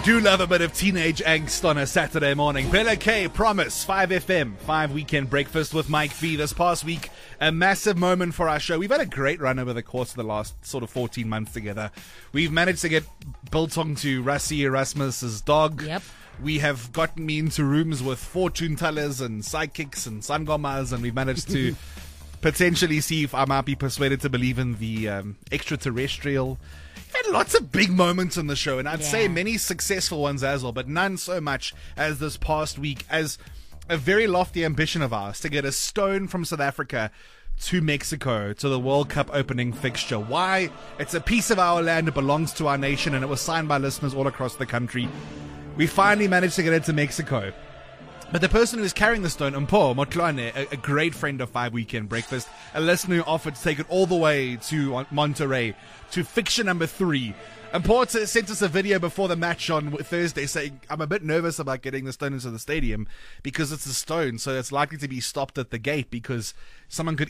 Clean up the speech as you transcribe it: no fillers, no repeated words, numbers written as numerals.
Do love a bit of teenage angst on a Saturday morning. Bella K, Promise, 5FM, 5 Weekend Breakfast with Mike V. This past week, a massive moment for our show. We've had a great run over the course of the last sort of 14 months together. We've managed to get Biltong to Rassie Erasmus's dog. Yep. We have gotten me into rooms with fortune tellers and psychics and sangomas, and we've managed to potentially see if I might be persuaded to believe in the extraterrestrial. We've had lots of big moments on the show, and I'd say many successful ones as well, but none so much as this past week, as a very lofty ambition of ours to get a stone from South Africa to Mexico, to the World Cup opening fixture. Why? It's a piece of our land, it belongs to our nation, and it was signed by listeners all across the country. We finally managed to get it to Mexico. But the person who is carrying the stone, Mpho Motlwane, a great friend of 5 Weekend Breakfast, a listener who offered to take it all the way to Monterrey, to fixture number 3. Mpho sent us a video before the match on Thursday saying, I'm a bit nervous about getting the stone into the stadium because it's a stone, so it's likely to be stopped at the gate because someone could